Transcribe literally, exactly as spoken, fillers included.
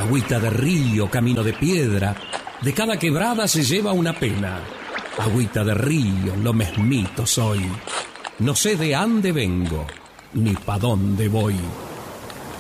Agüita de río, camino de piedra, de cada quebrada se lleva una pena. Agüita de río, lo mesmito soy. No sé de ande vengo, ni pa' dónde voy.